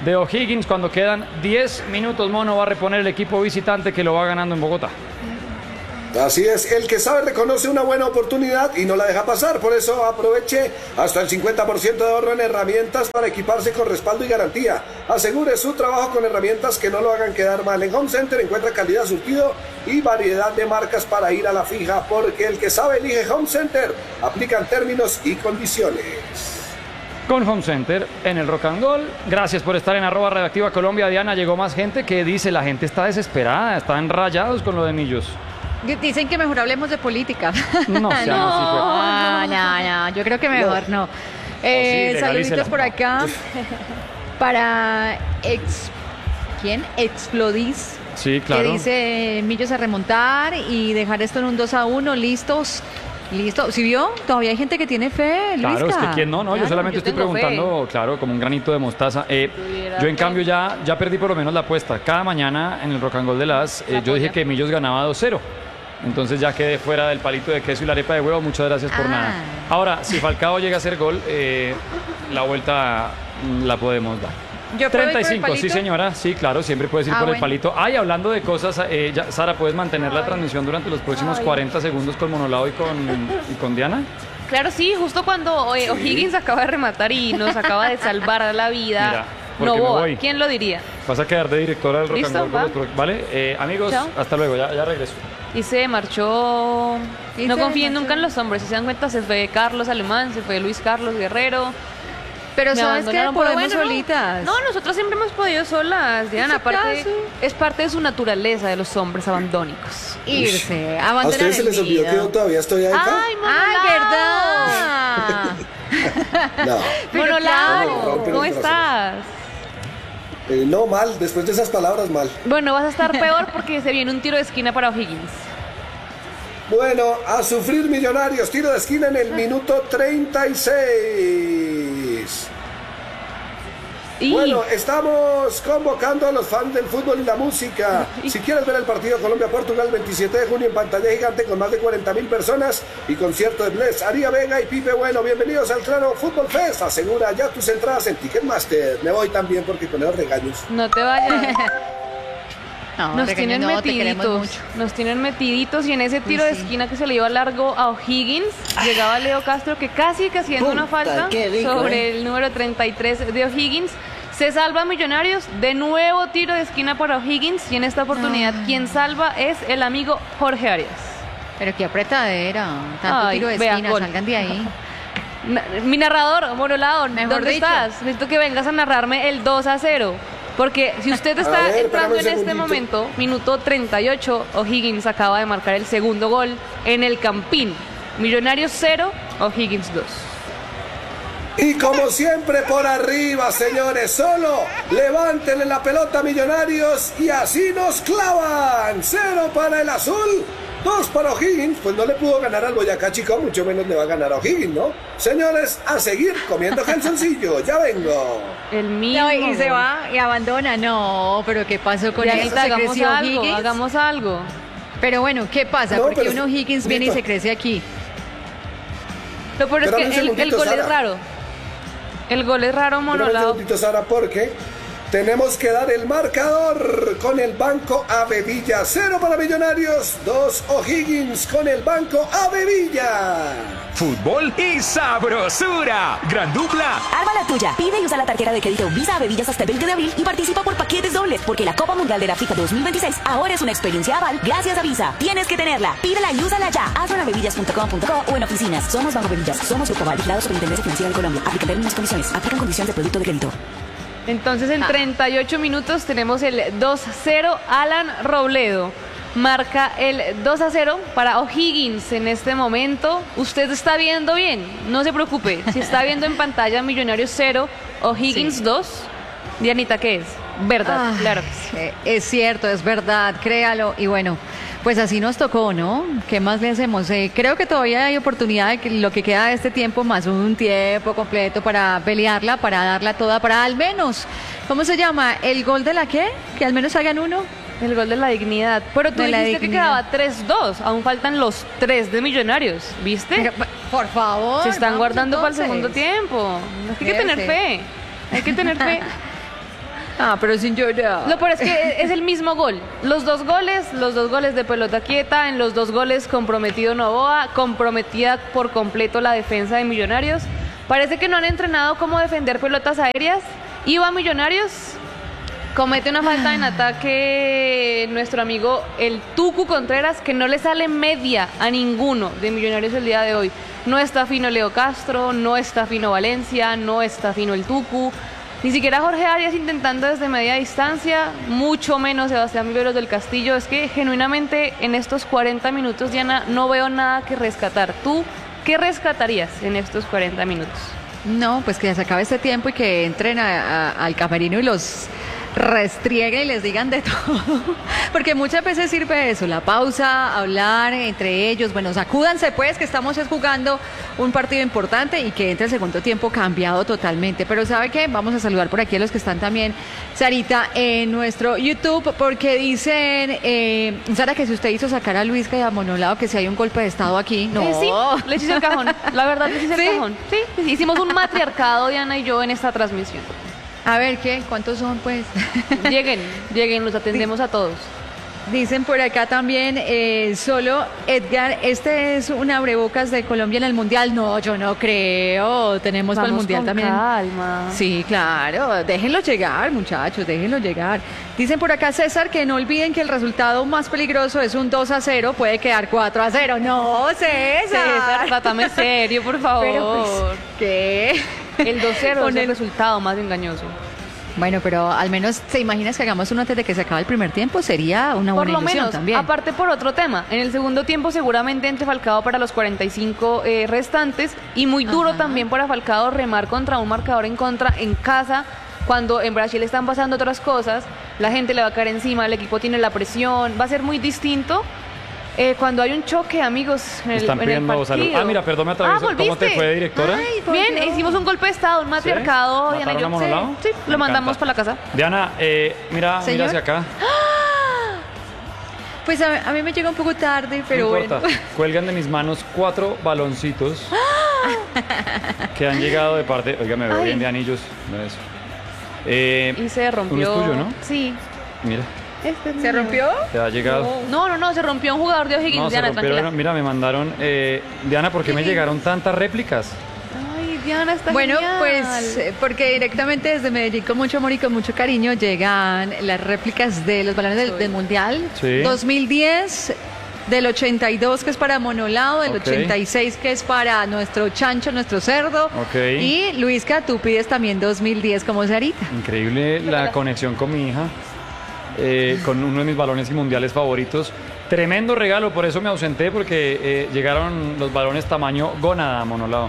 [SPEAKER 1] de O'Higgins cuando quedan 10 minutos. Mono va a reponer el equipo visitante que lo va ganando en Bogotá.
[SPEAKER 3] Así es, el que sabe reconoce una buena oportunidad y no la deja pasar, por eso aproveche hasta el 50% de ahorro en herramientas para equiparse con respaldo y garantía. Asegure su trabajo con herramientas que no lo hagan quedar mal. En Home Center encuentra calidad, surtido y variedad de marcas para ir a la fija, porque el que sabe elige Home Center. Aplican términos y condiciones.
[SPEAKER 1] Con Home Center en el Rock and Roll. Gracias por estar en @Radioactiva Colombia. Diana, llegó más gente que dice, la gente está desesperada, están rayados con lo de Millos.
[SPEAKER 4] Dicen que mejor hablemos de política.
[SPEAKER 1] No, seamos
[SPEAKER 4] No, yo creo que mejor no.
[SPEAKER 1] sí,
[SPEAKER 4] Saluditos
[SPEAKER 1] legalícela.
[SPEAKER 4] por acá para ¿quién? Explodís.
[SPEAKER 1] Sí, claro.
[SPEAKER 4] Que dice Millos a remontar y dejar esto en un 2-1, listos. Listo. ¿Sí vio? Todavía hay gente que tiene fe, Luisca.
[SPEAKER 1] Claro, es que quién no, yo
[SPEAKER 2] Claro,
[SPEAKER 1] solamente
[SPEAKER 2] yo
[SPEAKER 1] estoy
[SPEAKER 2] tengo
[SPEAKER 1] preguntando, claro, como un granito de mostaza. Yo en cambio ya perdí por lo menos la apuesta. Cada mañana en el Rock and Roll de las, yo dije que Millos ganaba 2-0. Entonces ya quedé fuera del palito de queso y la arepa de huevo. Muchas gracias por nada. Ahora, si Falcao llega a hacer gol, la vuelta la podemos dar.
[SPEAKER 4] ¿Yo puedo ir por el
[SPEAKER 1] 35, sí
[SPEAKER 4] palito?
[SPEAKER 1] señora, sí, claro, siempre puedes ir por el
[SPEAKER 4] Bueno.
[SPEAKER 1] palito. Ay, hablando de cosas, Sara, ¿puedes mantener la transmisión durante los próximos 40 segundos con Monolao y con Diana?
[SPEAKER 2] Claro, sí, justo cuando O'Higgins acaba de rematar y nos acaba de salvar la vida.
[SPEAKER 1] Mira, porque me
[SPEAKER 2] Novoa,
[SPEAKER 1] voy.
[SPEAKER 2] ¿quién lo diría?
[SPEAKER 1] Vas a quedar de directora del Rock and
[SPEAKER 2] Listo,
[SPEAKER 1] Roll por
[SPEAKER 2] va.
[SPEAKER 1] los ¿vale? Amigos,
[SPEAKER 2] Chao.
[SPEAKER 1] hasta luego, ya regreso.
[SPEAKER 2] Y se marchó.
[SPEAKER 4] Y
[SPEAKER 2] No
[SPEAKER 4] se
[SPEAKER 2] confíen
[SPEAKER 4] marchó.
[SPEAKER 2] nunca en los hombres. Si se dan cuenta, se fue Carlos Alemán, se fue Luis Carlos Guerrero.
[SPEAKER 4] Pero
[SPEAKER 2] Me
[SPEAKER 4] sabes que
[SPEAKER 2] abandonaron, pero
[SPEAKER 4] podemos
[SPEAKER 2] bueno,
[SPEAKER 4] solitas.
[SPEAKER 2] No, nosotros siempre hemos podido solas, Diana.
[SPEAKER 4] Por si
[SPEAKER 2] Aparte,
[SPEAKER 4] acaso.
[SPEAKER 2] es parte de su naturaleza de los hombres abandónicos.
[SPEAKER 4] Irse,
[SPEAKER 3] ¿A
[SPEAKER 4] abandonar
[SPEAKER 3] ustedes se
[SPEAKER 4] el
[SPEAKER 3] les olvidó que yo
[SPEAKER 4] nido.
[SPEAKER 3] todavía estoy acá?
[SPEAKER 2] ¡Ay,
[SPEAKER 4] ¡Ay, verdad!
[SPEAKER 3] No.
[SPEAKER 4] Pero
[SPEAKER 2] Monolao,
[SPEAKER 3] claro.
[SPEAKER 2] ¿cómo
[SPEAKER 3] Rompen el
[SPEAKER 2] estás?
[SPEAKER 3] No, mal, después de esas palabras, mal.
[SPEAKER 2] Bueno, vas a estar peor porque se viene un tiro de esquina para O'Higgins.
[SPEAKER 3] Bueno, a sufrir Millonarios, tiro de esquina en el minuto 36.
[SPEAKER 2] Y
[SPEAKER 3] Bueno, estamos convocando a los fans del fútbol y la música. Si quieres ver el partido Colombia-Portugal 27 de junio en pantalla gigante con más de 40.000 personas y concierto de Bless, Aria Vega y Pipe Bueno, bienvenidos al Claro Fútbol Fest. Asegura ya tus entradas en Ticketmaster. Me voy también porque con los regaños.
[SPEAKER 2] no te vayas.
[SPEAKER 4] No,
[SPEAKER 2] Nos
[SPEAKER 4] regaño,
[SPEAKER 2] tienen
[SPEAKER 4] no, te queremos
[SPEAKER 2] metiditos.
[SPEAKER 4] mucho.
[SPEAKER 2] Nos tienen metiditos y en ese tiro de
[SPEAKER 4] sí.
[SPEAKER 2] esquina que se le iba largo a O'Higgins, llegaba Leo Castro que casi que haciendo una
[SPEAKER 5] Puta,
[SPEAKER 2] falta
[SPEAKER 5] qué rico,
[SPEAKER 2] sobre el número 33 de O'Higgins. Se salva Millonarios, de nuevo tiro de esquina para O'Higgins y en esta oportunidad quien salva es el amigo Jorge Arias.
[SPEAKER 4] Pero qué apretadera. Tanto
[SPEAKER 2] Ay,
[SPEAKER 4] tiro de
[SPEAKER 2] vea,
[SPEAKER 4] esquina,
[SPEAKER 2] gol.
[SPEAKER 4] salgan de ahí.
[SPEAKER 2] Mi narrador, Monolao,
[SPEAKER 4] Mejor
[SPEAKER 2] ¿dónde
[SPEAKER 4] dicho.
[SPEAKER 2] estás? Necesito que vengas a narrarme el 2-0. Porque si usted está
[SPEAKER 3] A ver,
[SPEAKER 2] entrando en
[SPEAKER 3] espérame un
[SPEAKER 2] este
[SPEAKER 3] segundito.
[SPEAKER 2] momento, minuto 38, O'Higgins acaba de marcar el segundo gol en el Campín. Millonarios 0, O'Higgins 2.
[SPEAKER 3] Y como siempre por arriba, señores, solo levántenle la pelota a Millonarios y así nos clavan. 0 para el azul, 2 para O'Higgins. Pues no le pudo ganar al Boyacá Chico, mucho menos le va a ganar a O'Higgins, ¿no? Señores, a seguir comiendo calzoncillo, ya vengo.
[SPEAKER 2] El mismo.
[SPEAKER 4] No, y se
[SPEAKER 2] gol.
[SPEAKER 4] va y abandona. No, pero ¿qué pasó con eso?
[SPEAKER 2] Dianita,
[SPEAKER 4] ¿Se
[SPEAKER 2] hagamos
[SPEAKER 4] creció
[SPEAKER 2] algo,
[SPEAKER 4] Higgins?
[SPEAKER 2] hagamos algo.
[SPEAKER 4] Pero bueno, ¿qué pasa?
[SPEAKER 3] No,
[SPEAKER 4] Porque
[SPEAKER 3] pero-
[SPEAKER 4] uno Higgins viene y se crece aquí.
[SPEAKER 2] Lo peor es
[SPEAKER 3] Espérame un
[SPEAKER 2] que el
[SPEAKER 3] segundito,
[SPEAKER 2] gol es
[SPEAKER 3] Sara.
[SPEAKER 2] raro. El gol es raro,
[SPEAKER 3] Espérame un
[SPEAKER 2] Monolao.
[SPEAKER 3] segundito, Sara, porque tenemos que dar el marcador con el Banco Avevilla. 0 para Millonarios, 2 O'Higgins con el Banco Avevilla.
[SPEAKER 6] Fútbol y sabrosura. Gran dupla.
[SPEAKER 8] Arma la tuya. Pide y usa la tarjeta de crédito Visa a Bebillas hasta el 20 de abril y participa por paquetes dobles, porque la Copa Mundial de la FIFA 2026 ahora es una experiencia aval gracias a Visa. Tienes que tenerla. Pídela y úsala ya. Hazlo en avevillas.com.co o en oficinas. Somos Banco Bebillas. Somos Grupo Aval, vigilado Superintendencia Financiera de Colombia. Aplican términos y condiciones. Aplican condiciones de producto de crédito.
[SPEAKER 2] Entonces en 38 minutos tenemos el 2-0. Alan Robledo marca el 2-0 para O'Higgins en este momento. Usted está viendo bien, no se preocupe. Si está viendo en pantalla Millonarios 0, O'Higgins 2. Dianita, ¿qué es? Verdad,
[SPEAKER 4] Ay,
[SPEAKER 2] claro que sí.
[SPEAKER 4] Es cierto, es verdad, créalo. Y bueno, pues así nos tocó, ¿no? ¿Qué más le hacemos? Creo que todavía hay oportunidad de que lo que queda de este tiempo, más un tiempo completo para pelearla, para darla toda, para al menos, ¿cómo se llama? ¿El gol de la qué? Que al menos hagan uno.
[SPEAKER 2] El gol de la dignidad. Pero tú
[SPEAKER 4] De la
[SPEAKER 2] dijiste que
[SPEAKER 4] dignidad.
[SPEAKER 2] quedaba 3-2. Aún faltan los 3 de Millonarios, ¿viste?
[SPEAKER 4] Pero, por favor.
[SPEAKER 2] Se están
[SPEAKER 4] vamos
[SPEAKER 2] guardando para el
[SPEAKER 4] entonces.
[SPEAKER 2] segundo tiempo. Hay que tener
[SPEAKER 4] Fíjese.
[SPEAKER 2] fe. Hay que tener fe.
[SPEAKER 4] Ah, pero sin llorar.
[SPEAKER 2] Lo peor es que es el mismo gol. Los dos goles de pelota quieta, en los dos goles comprometido Novoa, comprometida por completo la defensa de Millonarios. Parece que no han entrenado cómo defender pelotas aéreas. Iba a Millonarios, comete una falta en ataque nuestro amigo el Tucu Contreras, que no le sale media a ninguno de Millonarios el día de hoy. No está fino Leo Castro, no está fino Valencia, no está fino el Tucu. Ni siquiera Jorge Arias intentando desde media distancia, mucho menos Sebastián Viveros del Castillo. Es que genuinamente en estos 40 minutos, Diana, no veo nada que rescatar. ¿Tú qué rescatarías en estos 40 minutos?
[SPEAKER 4] No, pues que ya se acabe este tiempo y que entren al camerino y los restrieguen y les digan de todo, porque muchas veces sirve eso, la pausa, hablar entre ellos, bueno, sacúdanse pues que estamos jugando un partido importante y que entre el segundo tiempo cambiado totalmente, pero ¿sabe qué? Vamos a saludar por aquí a los que están también, Sarita, en nuestro YouTube, porque dicen, Sara, que si usted hizo sacar a Luisca y a Monolao, que si hay un golpe de estado aquí, no.
[SPEAKER 2] Sí, les hice el cajón, la verdad les hice el cajón, sí, hicimos un matriarcado, Diana y yo, en esta transmisión.
[SPEAKER 4] A ver, ¿qué? ¿Cuántos son, pues?
[SPEAKER 2] Lleguen, los atendemos a todos.
[SPEAKER 4] Dicen por acá también, solo Edgar, ¿este es un abrebocas de Colombia en el Mundial? No, yo no creo, tenemos para el Mundial
[SPEAKER 2] con
[SPEAKER 4] también.
[SPEAKER 2] Calma.
[SPEAKER 4] Sí, claro, déjenlo llegar, muchachos, déjenlo llegar. Dicen por acá, César, que no olviden que el resultado más peligroso es un 2-0, puede quedar 4-0. No,
[SPEAKER 2] César, trátame serio, por favor.
[SPEAKER 4] Pero pues, ¿qué?
[SPEAKER 2] El 2-0 es el resultado más engañoso.
[SPEAKER 4] Bueno, pero al menos, ¿te imaginas que hagamos uno antes de que se acabe el primer tiempo? Sería una buena ilusión
[SPEAKER 2] menos,
[SPEAKER 4] también.
[SPEAKER 2] Aparte por otro tema, en el segundo tiempo seguramente entre Falcao para los 45 restantes y muy duro también para Falcao remar contra un marcador en contra en casa, cuando en Brasil están pasando otras cosas, la gente le va a caer encima, el equipo tiene la presión, va a ser muy distinto. Cuando hay un choque, amigos,
[SPEAKER 1] Están pidiendo salud. Ah, mira, perdón, me atravesó. ¿Cómo te fue, directora?
[SPEAKER 4] Ay,
[SPEAKER 2] bien, hicimos un golpe de estado, un matriarcado.
[SPEAKER 1] ¿Sí?
[SPEAKER 2] Diana y yo.
[SPEAKER 1] ¿Mataron a Monolao?
[SPEAKER 2] Sí, lo mandamos para la casa.
[SPEAKER 1] Diana, mira hacia acá.
[SPEAKER 4] Pues a mí me llega un poco tarde, pero
[SPEAKER 1] no importa.
[SPEAKER 4] bueno.
[SPEAKER 1] Cuelgan de mis manos 4 baloncitos que han llegado de parte... Oiga, me veo bien de anillos. No es eso.
[SPEAKER 2] Y se rompió.
[SPEAKER 1] ¿Uno es tuyo, no?
[SPEAKER 2] Sí.
[SPEAKER 1] Mira,
[SPEAKER 4] ¿Se rompió?
[SPEAKER 1] te ha llegado.
[SPEAKER 2] No, se rompió un jugador de O'Higgins,
[SPEAKER 1] No, se
[SPEAKER 2] Diana,
[SPEAKER 1] rompieron.
[SPEAKER 2] tranquila.
[SPEAKER 1] Mira, me mandaron... Diana, ¿por qué me llegaron tantas réplicas?
[SPEAKER 2] Ay, Diana, está
[SPEAKER 4] Bueno,
[SPEAKER 2] genial.
[SPEAKER 4] pues porque directamente desde Medellín con mucho amor y con mucho cariño llegan las réplicas de los balones del Mundial.
[SPEAKER 1] Sí.
[SPEAKER 4] 2010, del 82 que es para Monolao, del
[SPEAKER 1] Ok.
[SPEAKER 4] 86 que es para nuestro chancho, nuestro cerdo.
[SPEAKER 1] Ok.
[SPEAKER 4] Y Luisca, tú pides también 2010 como Sarita.
[SPEAKER 1] Increíble la conexión con mi hija, con uno de mis balones y mundiales favoritos. Tremendo regalo, por eso me ausenté, porque llegaron los balones tamaño gónada, Monolao.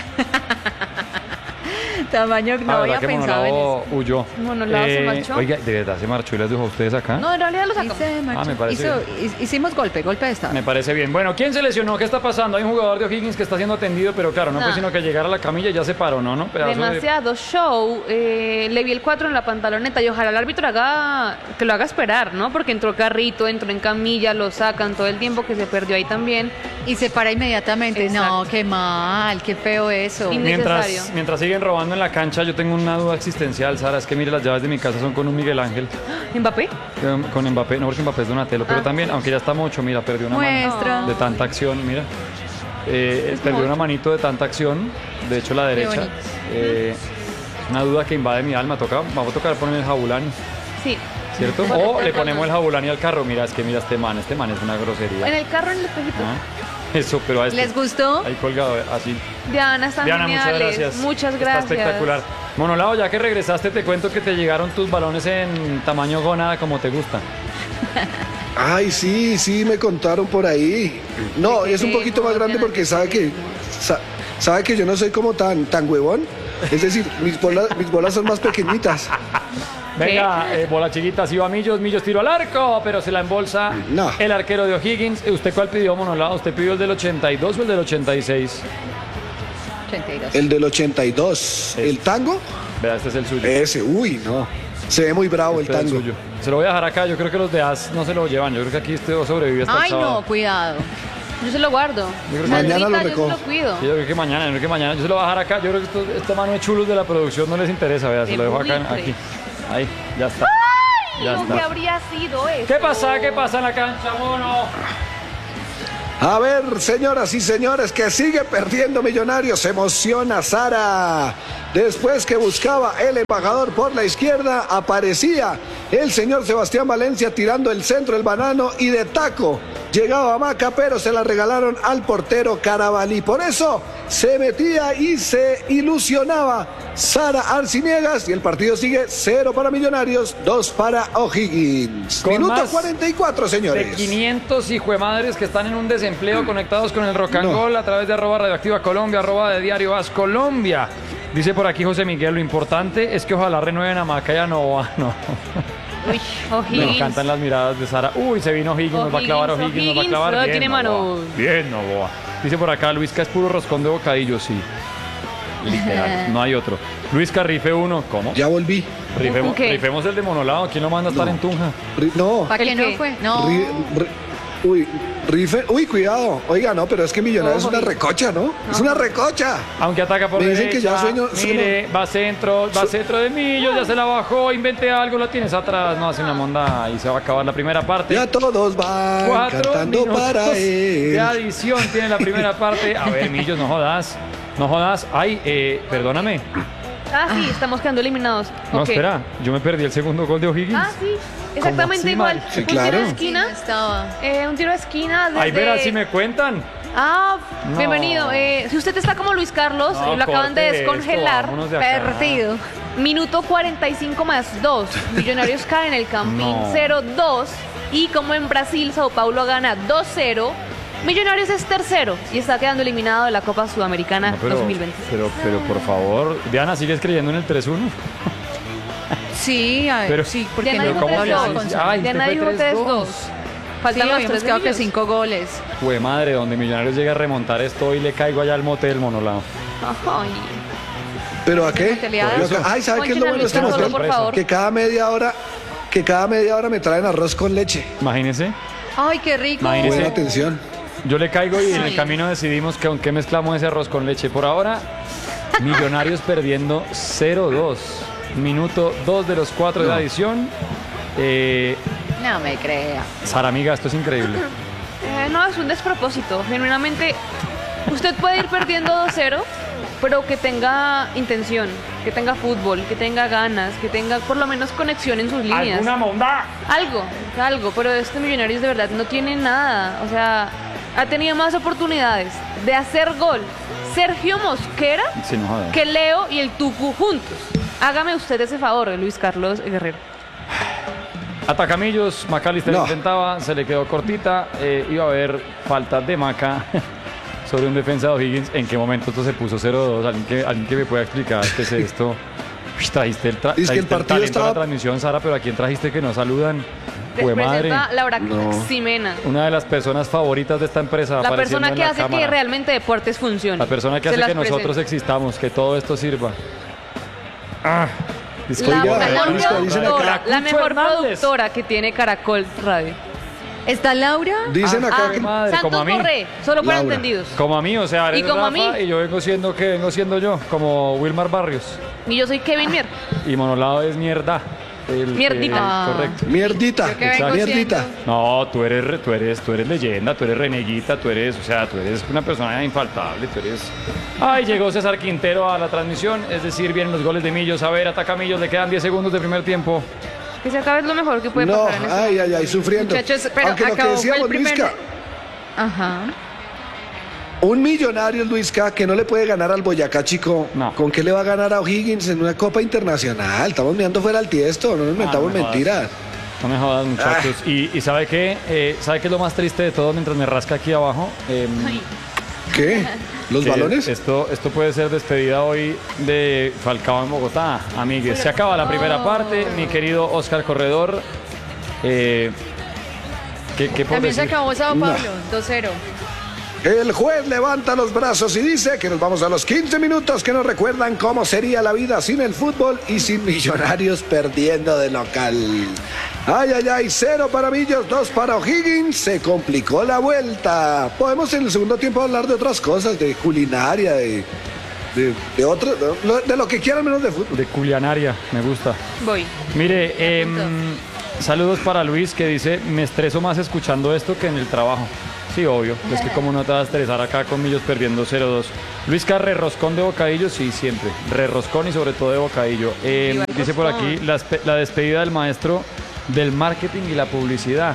[SPEAKER 4] Tamaño, no había
[SPEAKER 1] que
[SPEAKER 4] pensado en
[SPEAKER 1] Monolao
[SPEAKER 4] eso.
[SPEAKER 1] huyó.
[SPEAKER 2] Monolao se marchó.
[SPEAKER 1] Oiga, ¿de verdad se marchó y las dejó a ustedes acá?
[SPEAKER 2] No, en realidad lo
[SPEAKER 4] Y
[SPEAKER 2] sacamos.
[SPEAKER 4] se marchó.
[SPEAKER 1] me parece
[SPEAKER 4] Hicimos golpe de estado.
[SPEAKER 1] Me parece bien. Bueno, ¿quién se lesionó? ¿Qué está pasando? Hay un jugador de O'Higgins que está siendo atendido, pero claro, no fue sino que llegar a la camilla y ya se paró, ¿no? Pedazo de-
[SPEAKER 2] Demasiado show. Le vi el 4 en la pantaloneta y ojalá el árbitro que lo haga esperar, ¿no? Porque entró carrito, entró en camilla, lo sacan todo el tiempo que se perdió ahí también.
[SPEAKER 4] Y se para inmediatamente.
[SPEAKER 2] Exacto.
[SPEAKER 4] No, qué mal, qué feo eso.
[SPEAKER 2] Innecesario.
[SPEAKER 1] Mientras siguen robando en la cancha, yo tengo una duda existencial, Sara. Es que mire, las llaves de mi casa son con un Miguel Ángel,
[SPEAKER 2] ¿Mbappé?
[SPEAKER 1] con Mbappé. No, porque Mbappé es Donatello, pero también, aunque ya está mucho, mira, perdió una
[SPEAKER 4] Muestra.
[SPEAKER 1] mano de tanta acción, mira. Perdió una manito de tanta acción, de hecho la derecha.
[SPEAKER 4] bonito.
[SPEAKER 1] Una duda que invade mi alma. Vamos a tocar poner el Jabulani,
[SPEAKER 2] Sí.
[SPEAKER 1] ¿cierto? O le ponemos el Jabulani al carro. Mira, es que mira este man es una grosería.
[SPEAKER 2] En el carro, en el espejito.
[SPEAKER 1] Ah, eso, pero a este,
[SPEAKER 4] ¿Les gustó?
[SPEAKER 1] ahí colgado, así.
[SPEAKER 2] Diana, están
[SPEAKER 1] Diana, muchas
[SPEAKER 2] geniales.
[SPEAKER 1] gracias.
[SPEAKER 2] Muchas gracias.
[SPEAKER 1] Está espectacular. Monolao, ya que regresaste, te cuento que te llegaron tus balones en tamaño gónada como te gusta.
[SPEAKER 3] Ay, sí, me contaron por ahí. No, es un poquito más grande porque sabe que yo no soy como tan huevón. Es decir, mis bolas son más pequeñitas.
[SPEAKER 1] Venga, bola chiquita, sí va Millos tiro al arco, pero se la embolsa
[SPEAKER 3] No.
[SPEAKER 1] el arquero de O'Higgins. ¿Usted cuál pidió, Monolao? ¿Usted pidió el del 82 o el del 86?
[SPEAKER 4] 82.
[SPEAKER 3] El del 82. ¿El tango?
[SPEAKER 1] Vea, este es el suyo.
[SPEAKER 3] Ese, uy, no. Se ve muy bravo
[SPEAKER 1] Este
[SPEAKER 3] el
[SPEAKER 1] es el
[SPEAKER 3] tango.
[SPEAKER 1] suyo. Se lo voy a dejar acá, yo creo que los de AS no se lo llevan. Yo creo que aquí este sobrevive hasta
[SPEAKER 4] Ay,
[SPEAKER 1] el sábado.
[SPEAKER 4] no, cuidado.
[SPEAKER 2] Yo se lo guardo.
[SPEAKER 1] Yo creo que
[SPEAKER 3] Mañana
[SPEAKER 2] Sandrita,
[SPEAKER 3] lo
[SPEAKER 2] yo
[SPEAKER 3] recojo.
[SPEAKER 2] se lo cuido.
[SPEAKER 1] Sí, yo creo que mañana, yo se lo voy a dejar acá. Yo creo que esta mano de chulos de la producción no les interesa, vea, se lo dejo acá
[SPEAKER 2] buitre.
[SPEAKER 1] aquí. Ahí, ya está. Ya
[SPEAKER 2] Lo que
[SPEAKER 1] está.
[SPEAKER 2] habría sido eso.
[SPEAKER 1] ¿Qué pasa? ¿Qué pasa en la cancha, mono?
[SPEAKER 3] A ver, señoras y señores, que sigue perdiendo Millonarios. Se emociona Sara. Después que buscaba el embajador por la izquierda, aparecía el señor Sebastián Valencia tirando el centro del banano y de taco llegaba Maca, pero se la regalaron al portero Carabalí. Por eso se metía y se ilusionaba Sara Arciniegas y el partido sigue 0 para Millonarios, 2 para O'Higgins.
[SPEAKER 1] Con
[SPEAKER 3] Minuto
[SPEAKER 1] más
[SPEAKER 3] 44, señores.
[SPEAKER 1] De 500 hijuemadres que están en un desempleo conectados con el Rock and
[SPEAKER 3] No.
[SPEAKER 1] Roll a través de @Radioactiva Colombia, de Diario As Colombia. Dice por aquí José Miguel, lo importante es que ojalá renueven a Maca y a Novoa. No.
[SPEAKER 2] Uy,
[SPEAKER 1] Me
[SPEAKER 2] O'Higgins.
[SPEAKER 1] encantan las miradas de Sara. Uy, se vino O'Higgins, nos va a clavar O'Higgins, nos va a clavar.
[SPEAKER 2] no
[SPEAKER 1] Bien,
[SPEAKER 2] tiene
[SPEAKER 1] Novoa.
[SPEAKER 2] mano.
[SPEAKER 1] Bien, Novoa. Dice por acá, Luisca es puro roscón de bocadillo, sí. Literal, no hay otro. Luisca, rife uno. ¿Cómo?
[SPEAKER 3] Ya volví.
[SPEAKER 1] Rifemos,
[SPEAKER 2] ¿Qué?
[SPEAKER 1] rifemos el de monolado. ¿Quién lo manda a estar en Tunja?
[SPEAKER 3] No.
[SPEAKER 4] ¿Para qué
[SPEAKER 2] ¿El
[SPEAKER 4] no
[SPEAKER 2] qué?
[SPEAKER 4] fue? No.
[SPEAKER 3] Uy, rife. Uy, cuidado. Oiga, no, pero es que Millonarios es
[SPEAKER 2] Ojo,
[SPEAKER 3] una recocha, ¿no? Es una recocha.
[SPEAKER 1] Aunque ataca por
[SPEAKER 3] Me dicen que
[SPEAKER 1] derecha.
[SPEAKER 3] ya sueño-
[SPEAKER 1] Mire, va centro de Millos, ya se la bajó, inventé algo, la tienes atrás, no hace una monda y se va a acabar la primera parte.
[SPEAKER 3] Ya todos van
[SPEAKER 1] 4
[SPEAKER 3] cantando
[SPEAKER 1] minutos
[SPEAKER 3] para
[SPEAKER 1] de
[SPEAKER 3] él.
[SPEAKER 1] adición tiene la primera parte. A ver, Millos, no jodas. No jodas. Ay, perdóname.
[SPEAKER 2] Ah, sí, estamos quedando eliminados.
[SPEAKER 1] No,
[SPEAKER 2] Ok.
[SPEAKER 1] espera, yo me perdí el segundo gol de O'Higgins.
[SPEAKER 2] Ah, sí, exactamente
[SPEAKER 1] así,
[SPEAKER 2] igual.
[SPEAKER 1] mal?
[SPEAKER 3] Sí,
[SPEAKER 2] Un
[SPEAKER 3] claro.
[SPEAKER 2] tiro de
[SPEAKER 4] Sí,
[SPEAKER 2] esquina.
[SPEAKER 4] no estaba.
[SPEAKER 2] Un tiro de esquina desde...
[SPEAKER 1] Ay, verá si me cuentan.
[SPEAKER 2] Ah,
[SPEAKER 1] No.
[SPEAKER 2] bienvenido. Si usted está como Luis Carlos,
[SPEAKER 1] No,
[SPEAKER 2] lo acaban de
[SPEAKER 1] corte esto,
[SPEAKER 2] descongelar.
[SPEAKER 1] vámonos de acá.
[SPEAKER 2] Perdido. Minuto 45 más 2. Millonarios cae en el Campín
[SPEAKER 1] No.
[SPEAKER 2] 0-2. Y como en Brasil, Sao Paulo gana 2-0. Millonarios es tercero y está quedando eliminado de la Copa Sudamericana
[SPEAKER 1] No, pero,
[SPEAKER 2] 2020.
[SPEAKER 1] pero por favor, Diana, ¿sigues creyendo en el 3-1?
[SPEAKER 4] Sí,
[SPEAKER 1] Pero-
[SPEAKER 4] sí, porque
[SPEAKER 2] Diana
[SPEAKER 4] no
[SPEAKER 2] dijo
[SPEAKER 1] ¿cómo
[SPEAKER 4] hablaba
[SPEAKER 2] 3-2.
[SPEAKER 4] con
[SPEAKER 1] Ay,
[SPEAKER 4] Sara.
[SPEAKER 2] Diana
[SPEAKER 1] fue
[SPEAKER 2] dijo 3-2.
[SPEAKER 1] 3-2.
[SPEAKER 4] Sí,
[SPEAKER 2] Faltan los
[SPEAKER 4] habíamos
[SPEAKER 2] 3
[SPEAKER 4] quedado que
[SPEAKER 2] Millos.
[SPEAKER 4] 5 goles.
[SPEAKER 1] Fue madre, donde Millonarios llega a remontar esto y le caigo allá al mote del monolado.
[SPEAKER 2] Ay.
[SPEAKER 3] ¿Pero a qué?
[SPEAKER 4] Peleadas.
[SPEAKER 3] Ay, ¿sabe qué es lo bueno de este
[SPEAKER 2] Ponchen a Luis
[SPEAKER 3] motel?
[SPEAKER 2] Carlos, por favor.
[SPEAKER 3] Que cada media hora me traen arroz con leche.
[SPEAKER 1] Imagínense,
[SPEAKER 4] Ay, qué rico.
[SPEAKER 1] Imagínese.
[SPEAKER 3] Buena atención.
[SPEAKER 1] yo le caigo y en el
[SPEAKER 4] Sí.
[SPEAKER 1] camino decidimos que aunque mezclamos ese arroz con leche. Por ahora, Millonarios perdiendo 0-2. Minuto 2 de los 4 de
[SPEAKER 3] No.
[SPEAKER 1] adición.
[SPEAKER 4] No me crea.
[SPEAKER 1] Sara, amiga, esto es increíble.
[SPEAKER 2] No, es un despropósito. Genuinamente, usted puede ir perdiendo 2-0, pero que tenga intención, que tenga fútbol, que tenga ganas, que tenga por lo menos conexión en sus líneas.
[SPEAKER 1] ¿Alguna monda?
[SPEAKER 2] Algo, pero este Millonarios de verdad no tiene nada. O sea, ha tenido más oportunidades de hacer gol Sergio Mosquera
[SPEAKER 1] Sí, no jodas.
[SPEAKER 2] que Leo y el Tucu juntos. Hágame usted ese favor, Luis Carlos Guerrero.
[SPEAKER 1] Atacamillos, McAllister
[SPEAKER 3] No.
[SPEAKER 1] intentaba, se le quedó cortita. Iba a haber falta de Maca sobre un defensa de O'Higgins. ¿En qué momento esto se puso 0-2? ¿Alguien que me pueda explicar qué es esto? Uy, trajiste el,
[SPEAKER 3] Es que el
[SPEAKER 1] trajiste el
[SPEAKER 3] partido
[SPEAKER 1] talento a
[SPEAKER 3] estaba-
[SPEAKER 1] la transmisión, Sara, pero ¿a quién trajiste que nos saludan? Fue madre.
[SPEAKER 2] Representa Laura
[SPEAKER 3] No.
[SPEAKER 2] Ximena.
[SPEAKER 1] Una de las personas favoritas de esta empresa.
[SPEAKER 2] La
[SPEAKER 1] apareciendo
[SPEAKER 2] persona
[SPEAKER 1] en
[SPEAKER 2] que
[SPEAKER 1] la
[SPEAKER 2] hace que
[SPEAKER 1] cámara.
[SPEAKER 2] realmente Deportes funcione.
[SPEAKER 1] La persona que
[SPEAKER 2] Se
[SPEAKER 1] hace
[SPEAKER 2] las
[SPEAKER 1] que nosotros
[SPEAKER 2] presento.
[SPEAKER 1] existamos, que todo esto sirva. Ah,
[SPEAKER 2] La,
[SPEAKER 3] Oiga,
[SPEAKER 2] la
[SPEAKER 3] Laura,
[SPEAKER 2] productora,
[SPEAKER 3] dicen acá-
[SPEAKER 2] la
[SPEAKER 1] Cucho
[SPEAKER 2] mejor
[SPEAKER 1] Hernández.
[SPEAKER 2] productora que tiene Caracol Radio.
[SPEAKER 4] ¿Está Laura?
[SPEAKER 3] Dicen acá que...
[SPEAKER 1] madre,
[SPEAKER 2] Santos
[SPEAKER 1] como a mí.
[SPEAKER 2] Borré, solo para
[SPEAKER 3] Laura.
[SPEAKER 2] entendidos.
[SPEAKER 1] Como a mí, o sea, eres
[SPEAKER 2] Y como a
[SPEAKER 1] Rafa
[SPEAKER 2] mí.
[SPEAKER 1] y yo vengo siendo yo, como Wilmar Barrios.
[SPEAKER 2] Y yo soy Kevin Mier.
[SPEAKER 1] Y Monolado es mierda.
[SPEAKER 2] Mierdita.
[SPEAKER 4] Ah.
[SPEAKER 1] Correcto.
[SPEAKER 3] Mierdita.
[SPEAKER 4] Yo que vengo
[SPEAKER 3] Mierdita.
[SPEAKER 4] siendo-
[SPEAKER 1] No, tú eres leyenda, tú eres reneguita, tú eres una persona infaltable, tú eres... Ay, llegó César Quintero a la transmisión, es decir, vienen los goles de Millos. A ver, ataca Millos, le quedan 10 segundos de primer tiempo.
[SPEAKER 2] Que se acabe es lo mejor que puede
[SPEAKER 3] No,
[SPEAKER 2] pasar en este
[SPEAKER 3] ay, sufriendo.
[SPEAKER 4] Muchachos, pero
[SPEAKER 3] Aunque lo que
[SPEAKER 4] acabó, fue el
[SPEAKER 3] decíamos,
[SPEAKER 4] primer-
[SPEAKER 3] Luisca,
[SPEAKER 4] Ajá.
[SPEAKER 3] un millonario, Luisca, que no le puede ganar al Boyacá Chico.
[SPEAKER 1] No.
[SPEAKER 3] ¿Con qué le va a ganar a O'Higgins en una Copa Internacional? Estamos mirando fuera al tiesto, no nos metamos
[SPEAKER 1] no me jodas.
[SPEAKER 3] mentiras.
[SPEAKER 1] No me jodas, muchachos. Y ¿sabe qué? ¿Sabe qué es lo más triste de todo mientras me rasca aquí abajo?
[SPEAKER 3] ¿Qué? ¿Los
[SPEAKER 1] que
[SPEAKER 3] balones?
[SPEAKER 1] Esto puede ser despedida hoy de Falcao en Bogotá, amigues. Se acaba la primera parte, mi querido Oscar Corredor. ¿Qué puedo
[SPEAKER 4] También se
[SPEAKER 1] decir?
[SPEAKER 4] acabó Sao Paulo, 2-0.
[SPEAKER 3] El juez levanta los brazos y dice que nos vamos a los 15 minutos que nos recuerdan cómo sería la vida sin el fútbol y sin Millonarios perdiendo de local. Ay, 0 para Millos, 2 para O'Higgins. Se complicó la vuelta. Podemos en el segundo tiempo hablar de otras cosas, de culinaria, de de lo que quieran menos de fútbol.
[SPEAKER 1] De culinaria, me gusta.
[SPEAKER 2] Voy.
[SPEAKER 1] Mire, saludos para Luis que dice, me estreso más escuchando esto que en el trabajo. Sí, obvio. Es que como no te vas a estresar acá con Millos perdiendo 0-2. Luis Carre, roscón de bocadillo, sí, siempre. Re roscón y sobre todo de bocadillo. Dice por aquí, la despedida del maestro del marketing y la publicidad.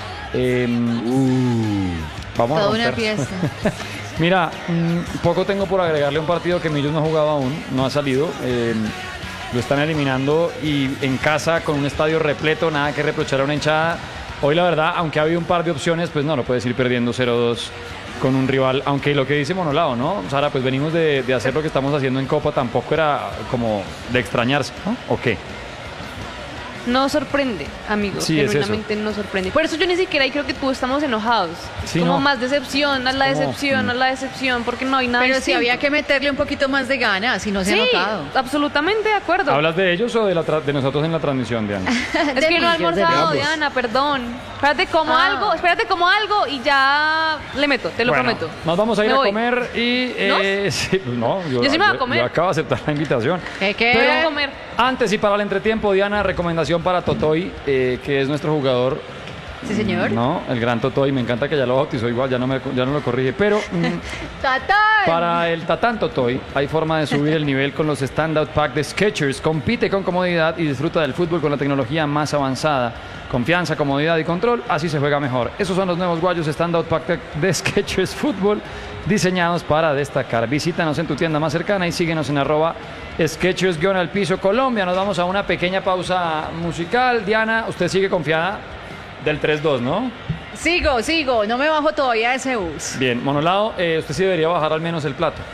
[SPEAKER 1] Vamos
[SPEAKER 4] Toda
[SPEAKER 1] a
[SPEAKER 4] una
[SPEAKER 1] romper.
[SPEAKER 4] fiesta.
[SPEAKER 1] Mira, poco tengo por agregarle a un partido que Millos no ha jugado aún, no ha salido. Lo están eliminando y en casa con un estadio repleto, nada que reprochar a una hinchada. Hoy la verdad, aunque ha habido un par de opciones, pues no, lo puedes ir perdiendo 0-2 con un rival. Aunque lo que dice Monolao, ¿no? Sara, pues venimos de hacer lo que estamos haciendo en Copa, tampoco era como de extrañarse, ¿no? ¿O qué?
[SPEAKER 2] No sorprende, amigos.
[SPEAKER 1] Sí, es
[SPEAKER 2] genuinamente no sorprende. Por eso yo ni siquiera ahí creo que tú estamos enojados.
[SPEAKER 1] Sí,
[SPEAKER 2] como
[SPEAKER 1] no.
[SPEAKER 2] más decepción, a la
[SPEAKER 1] Como,
[SPEAKER 2] decepción, a la decepción, porque no hay nada
[SPEAKER 4] Pero si
[SPEAKER 2] distinto.
[SPEAKER 4] había que meterle un poquito más de ganas, y no se ha
[SPEAKER 2] Sí,
[SPEAKER 4] notado.
[SPEAKER 2] absolutamente de acuerdo.
[SPEAKER 1] ¿Hablas de ellos o de nosotros en la transmisión, Diana?
[SPEAKER 2] Es que no he almorzado,
[SPEAKER 3] ambos.
[SPEAKER 2] Diana, perdón. Espérate como algo y ya le meto, te lo
[SPEAKER 1] Bueno,
[SPEAKER 2] prometo.
[SPEAKER 1] nos vamos a ir
[SPEAKER 2] Me
[SPEAKER 1] a
[SPEAKER 2] voy.
[SPEAKER 1] comer y... sí, pues no,
[SPEAKER 2] Yo sí me voy a comer.
[SPEAKER 1] Yo acabo de aceptar la invitación.
[SPEAKER 4] ¿Qué?
[SPEAKER 2] Pero a comer.
[SPEAKER 1] Antes y para el entretiempo, Diana, recomendación para Totoy, que es nuestro jugador.
[SPEAKER 4] Sí, señor.
[SPEAKER 1] No, el gran Totoy, me encanta que ya lo bautizó igual, ya no lo corrige, pero
[SPEAKER 4] ¡Tatán!
[SPEAKER 1] para el Tatán Totoy hay forma de subir el nivel con los Standout Pack de Skechers. Compite con comodidad y disfruta del fútbol con la tecnología más avanzada. Confianza, comodidad y control, así se juega mejor. Esos son los nuevos guayos Standout Pack de Skechers Fútbol, diseñados para destacar. Visítanos en tu tienda más cercana y síguenos en @Skechers_al-piso Colombia. Nos vamos a una pequeña pausa musical. Diana, usted sigue confiada del 3-2, ¿no?
[SPEAKER 4] Sigo, no me bajo todavía de ese bus.
[SPEAKER 1] Bien, Monolao, usted sí debería bajar al menos el plato.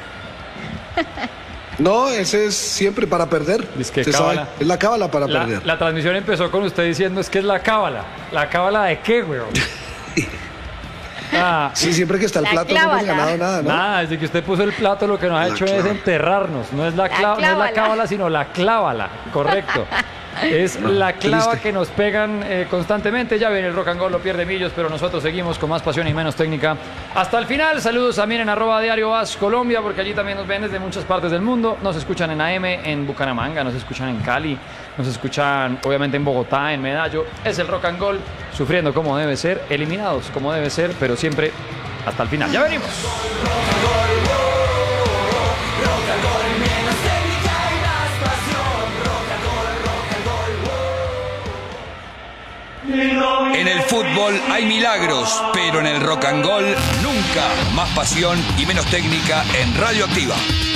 [SPEAKER 3] No, ese es siempre para perder.
[SPEAKER 1] Dice que
[SPEAKER 3] Usted sabe,
[SPEAKER 1] cábala.
[SPEAKER 3] es la cábala para perder.
[SPEAKER 1] La transmisión empezó con usted diciendo es que es la cábala. ¿La cábala de qué, weón?
[SPEAKER 3] Sí, siempre que está el
[SPEAKER 4] La
[SPEAKER 3] plato no hemos
[SPEAKER 4] clávala.
[SPEAKER 3] ganado nada, ¿no?
[SPEAKER 1] Nada, desde que usted puso el plato lo que nos ha
[SPEAKER 3] La
[SPEAKER 1] hecho es
[SPEAKER 3] clávala.
[SPEAKER 1] enterrarnos. No es la
[SPEAKER 4] clávala.
[SPEAKER 1] cábala, sino la clávala. Correcto. Es la clava
[SPEAKER 3] triste.
[SPEAKER 1] que nos pegan constantemente. Ya ven, el rock and roll lo pierde Millos, pero nosotros seguimos con más pasión y menos técnica. Hasta el final, saludos también en @Diario As Colombia, porque allí también nos ven desde muchas partes del mundo. Nos escuchan en AM, en Bucaramanga, nos escuchan en Cali, nos escuchan obviamente en Bogotá, en Medallo. Es el rock and roll, sufriendo como debe ser, eliminados como debe ser, pero siempre hasta el final. Ya venimos.
[SPEAKER 6] En el fútbol hay milagros, pero en el rock and roll nunca. Más pasión y menos técnica en Radio Activa.